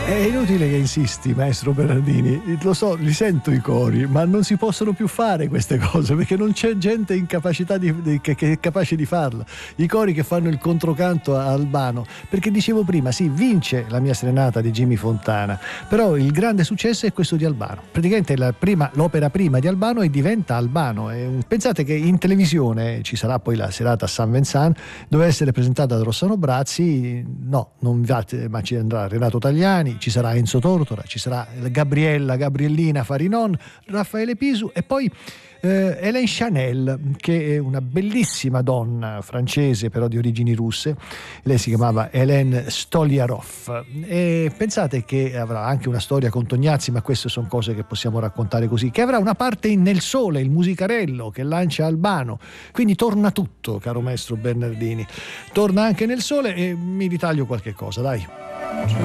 È inutile che insisti, maestro Bernardini, lo so, li sento i cori, ma non si possono più fare queste cose perché non c'è gente in capacità che è capace di farla. I cori che fanno il controcanto a Albano, perché dicevo prima, sì, vince La mia serenata di Jimmy Fontana, però il grande successo è questo di Albano. Praticamente l'opera prima di Albano e diventa Albano. Pensate che in televisione ci sarà poi la serata a San Vincent, dove essere presentata da Rossano Brazzi, no, non ma ci andrà Renato Tagliani, ci sarà Enzo Tortora, ci sarà Gabriellina Farinon, Raffaele Pisu e poi Hélène Chanel, che è una bellissima donna francese però di origini russe. Lei si chiamava Hélène Stoliarov e pensate che avrà anche una storia con Tognazzi, ma queste sono cose che possiamo raccontare così, che avrà una parte in Nel Sole, il musicarello che lancia Albano, quindi torna tutto, caro maestro Bernardini, torna anche Nel Sole e mi ritaglio qualche cosa, dai.